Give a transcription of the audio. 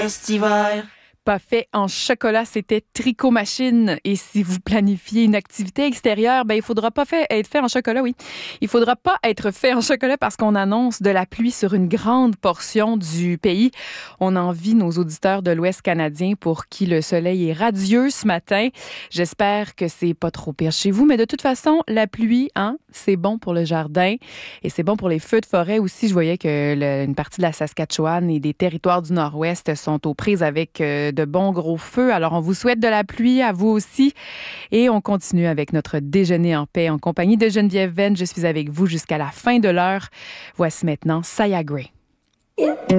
Estival. Pas fait en chocolat, c'était Tricot Machine. Et si vous planifiez une activité extérieure, il faudra pas être fait en chocolat, oui. Il faudra pas être fait en chocolat parce qu'on annonce de la pluie sur une grande portion du pays. On envie nos auditeurs de l'Ouest canadien pour qui le soleil est radieux ce matin. J'espère que c'est pas trop pire chez vous, mais de toute façon, la pluie, c'est bon pour le jardin et c'est bon pour les feux de forêt aussi. Je voyais que une partie de la Saskatchewan et des territoires du Nord-Ouest sont aux prises avec de bons gros feux. Alors, on vous souhaite de la pluie, à vous aussi. Et on continue avec notre déjeuner en paix en compagnie de Geneviève Venn. Je suis avec vous jusqu'à la fin de l'heure. Voici maintenant Saya Gray.